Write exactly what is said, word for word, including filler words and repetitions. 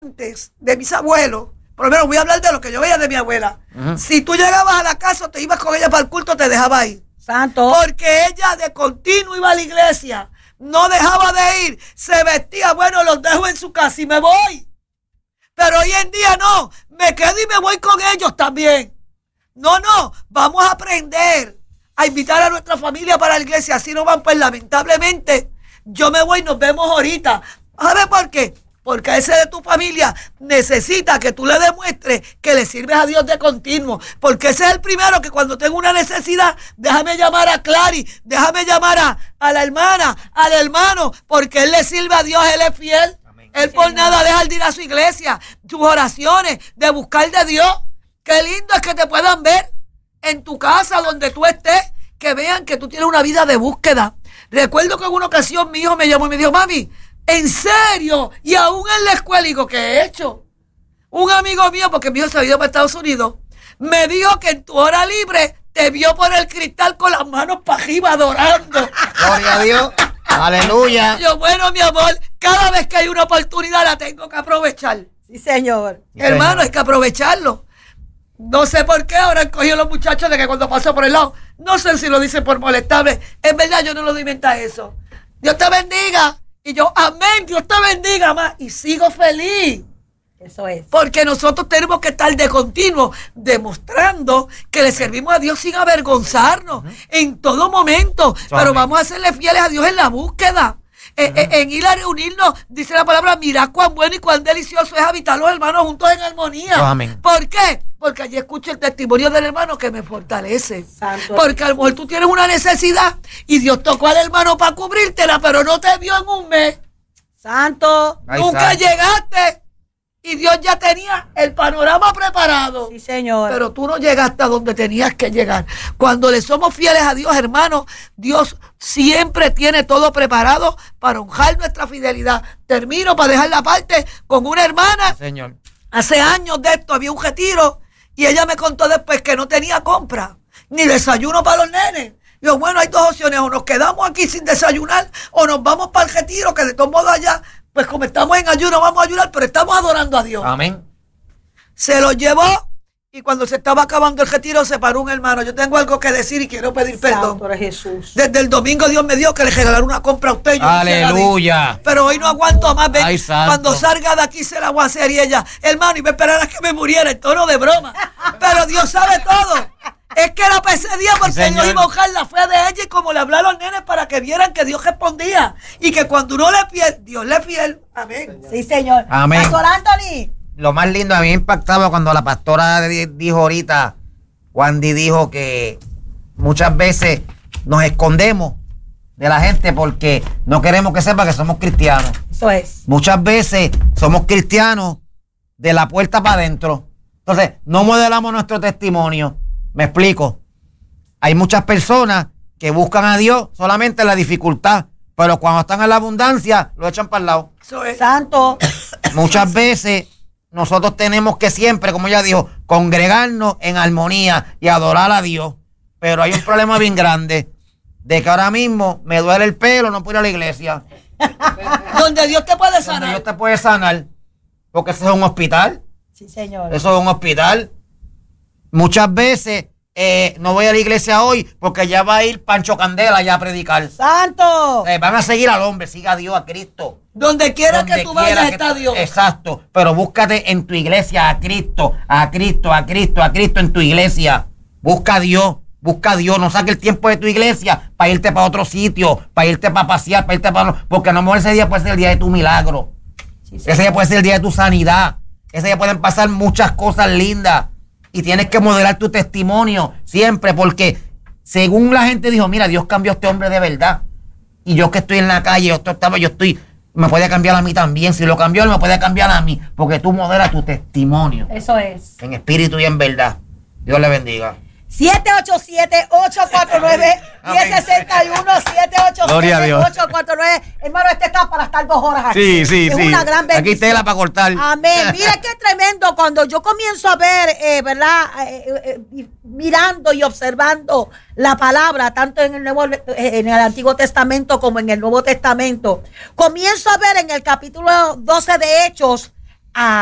antes de mis abuelos, por lo menos voy a hablar de lo que yo veía de mi abuela. Uh-huh. Si tú llegabas a la casa o te ibas con ella para el culto, te dejaba ir. Santo. Porque ella de continuo iba a la iglesia, no dejaba de ir, se vestía, bueno, los dejo en su casa y me voy. Pero hoy en día no, me quedo y me voy con ellos también. No, no, vamos a aprender a invitar a nuestra familia para la iglesia, así no van, pues lamentablemente yo me voy, nos vemos ahorita. ¿Sabes por qué? Porque ese de tu familia necesita que tú le demuestres que le sirves a Dios de continuo. Porque ese es el primero que cuando tengo una necesidad, déjame llamar a Clary, déjame llamar a, a la hermana, al hermano, porque él le sirve a Dios, él es fiel. Amén. Él por nada deja de ir a su iglesia, sus oraciones, de buscar de Dios. Qué lindo es que te puedan ver en tu casa, donde tú estés, que vean que tú tienes una vida de búsqueda. Recuerdo que en una ocasión mi hijo me llamó y me dijo, mami, ¿en serio? Y aún en la escuela, digo, ¿qué he hecho? Un amigo mío, porque mi hijo se ha ido para Estados Unidos, me dijo que en tu hora libre te vio por el cristal con las manos para arriba adorando. Gloria a Dios. Aleluya. Yo, bueno, mi amor, cada vez que hay una oportunidad la tengo que aprovechar. Sí, señor. Sí, hermano, señor. Hay que aprovecharlo. No sé por qué ahora han cogido los muchachos de que cuando paso por el lado, no sé si lo dicen por molestarme. En verdad, yo no lo doy mente a eso. Dios te bendiga. Y yo, amén, Dios te bendiga más. Y sigo feliz. Eso es. Porque nosotros tenemos que estar de continuo demostrando que le servimos a Dios sin avergonzarnos. Uh-huh. En todo momento. So, pero amén. Vamos a serle fieles a Dios en la búsqueda. Uh-huh. En, en ir a reunirnos, dice la palabra, mirad cuán bueno y cuán delicioso es habitar los hermanos juntos en armonía. So, amén. ¿Por qué? Porque allí escucho el testimonio del hermano que me fortalece. Santo. Porque a lo mejor tú tienes una necesidad y Dios tocó al hermano para cubrírtela, pero no te vio en un mes. Santo. Ay, Nunca santo. Llegaste y Dios ya tenía el panorama preparado. Sí, señor. Pero tú no llegaste a donde tenías que llegar. Cuando le somos fieles a Dios, hermano, Dios siempre tiene todo preparado para honrar nuestra fidelidad. Termino para dejar la parte con una hermana. Sí, señor. Hace años de esto había un retiro. Y ella me contó después que no tenía compra, ni desayuno para los nenes. Y yo, bueno, hay dos opciones, o nos quedamos aquí sin desayunar, o nos vamos para el retiro, que de todos modos allá, pues como estamos en ayuno, vamos a ayunar, pero estamos adorando a Dios. Amén. Se lo llevó, y cuando se estaba acabando el retiro, se paró un hermano. Yo tengo algo que decir y quiero pedir perdón. Santo Jesús. Desde el domingo Dios me dio que le regalara una compra a usted. Yo Aleluya. No pero hoy no aguanto más. Ven, Ay, cuando salga de aquí se la voy a hacer. Y ella, hermano, y me esperara que me muriera en tono de broma. Pero Dios sabe todo. Es que era para ese día porque sí, Dios iba a buscar la fe de ella y como le hablé a los nenes para que vieran que Dios respondía. Y que cuando uno le fiel, Dios le fiel. Amén. Sí, señor. Amén. Pastor Anthony. Lo más lindo, a mí me impactaba cuando la pastora dijo ahorita, Wandy dijo que muchas veces nos escondemos de la gente porque no queremos que sepa que somos cristianos. Eso es. Muchas veces somos cristianos de la puerta para adentro. Entonces, no modelamos nuestro testimonio. Me explico. Hay muchas personas que buscan a Dios solamente en la dificultad, pero cuando están en la abundancia, lo echan para el lado. Eso es. Santo. Muchas veces nosotros tenemos que siempre, como ella dijo, congregarnos en armonía y adorar a Dios. Pero hay un problema bien grande, de que ahora mismo me duele el pelo, no puedo ir a la iglesia. Donde Dios te puede sanar. Donde Dios te puede sanar. Porque eso es un hospital. Sí, señor. Eso es un hospital. Muchas veces eh, no voy a la iglesia hoy porque ya va a ir Pancho Candela ya a predicar. ¡Santo! Eh, van a seguir al hombre, siga a Dios, a Cristo. Donde quiera Donde que tú vayas que está Dios. Exacto, pero búscate en tu iglesia a Cristo, a Cristo, a Cristo, a Cristo en tu iglesia. Busca a Dios, busca a Dios, no saque el tiempo de tu iglesia para irte para otro sitio, para irte para pasear, para irte para... Porque a lo mejor ese día puede ser el día de tu milagro. Sí, sí, ese día puede ser el día de tu sanidad. Ese día pueden pasar muchas cosas lindas. Y tienes que modelar tu testimonio siempre, porque según la gente dijo, mira, Dios cambió a este hombre de verdad. Y yo que estoy en la calle, yo estaba, yo estoy, me puede cambiar a mí también. Si lo cambió, él me puede cambiar a mí, porque tú modelas tu testimonio. Eso es. En espíritu y en verdad. Dios le bendiga. siete ocho siete, ocho cuatro nueve, uno cero seis uno, siete ocho siete, ocho cuatro nueve. Hermano, este está para estar dos horas aquí. Sí, sí, es sí. Una gran bendición. Aquí tela para cortar. Amén. Mira qué tremendo cuando yo comienzo a ver, eh, ¿verdad? Eh, eh, mirando y observando la palabra, tanto en el Nuevo, eh, en el Antiguo Testamento como en el Nuevo Testamento. Comienzo a ver en el capítulo doce de Hechos a